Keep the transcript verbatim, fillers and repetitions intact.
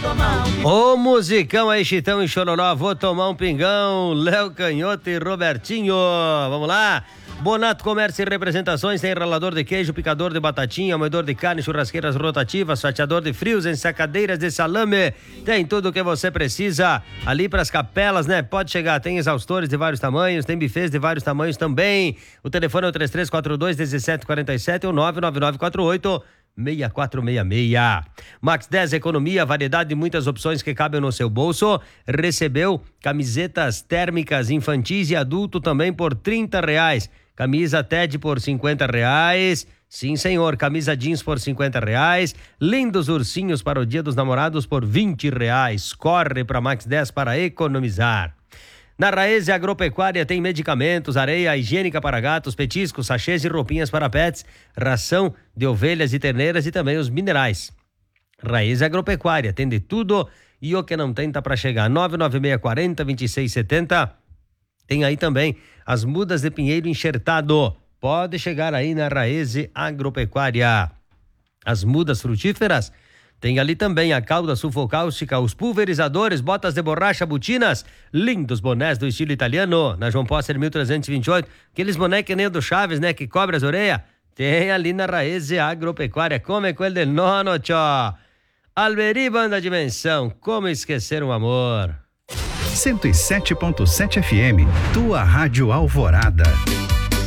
tomar um pingão. Ô musicão aí, Chitão e Chororó, vou tomar um pingão. Léo Canhoto e Robertinho. Vamos lá. Bonato Comércio e Representações tem ralador de queijo, picador de batatinha, moedor de carne, churrasqueiras rotativas, fatiador de frios, ensacadeiras de salame, tem tudo o que você precisa ali pras capelas, né? Pode chegar, tem exaustores de vários tamanhos, tem bufês de vários tamanhos também. O telefone é o três três quatro dois, um sete quatro sete ou nove nove nove quatro oito, seis quatro seis seis. Max dez Economia, variedade de muitas opções que cabem no seu bolso. Recebeu camisetas térmicas infantis e adulto também por trinta reais. Camisa Ted por cinquenta reais. Sim, senhor. Camisa jeans por cinquenta reais. Lindos ursinhos para o Dia dos Namorados por vinte reais. Corre para Max dez para economizar. Na Raese Agropecuária tem medicamentos, areia higiênica para gatos, petiscos, sachês e roupinhas para pets, ração de ovelhas e terneiras e também os minerais. Raese Agropecuária tem de tudo e o que não tem tá para chegar. nove nove seis quatro zero, dois seis sete zero. Tem aí também as mudas de pinheiro enxertado. Pode chegar aí na Raese Agropecuária. As mudas frutíferas, tem ali também a cauda sulfocáustica, os pulverizadores, botas de borracha, botinas, lindos bonés do estilo italiano, na João Pócer mil trezentos e vinte e oito, aqueles bonés que nem o do Chaves, né, que cobre as orelhas, tem ali na Raese Agropecuária. Come com ele de nono, tchó. Alberi, Banda Dimensão, como esquecer um amor. cento e sete ponto sete F M, tua rádio Alvorada.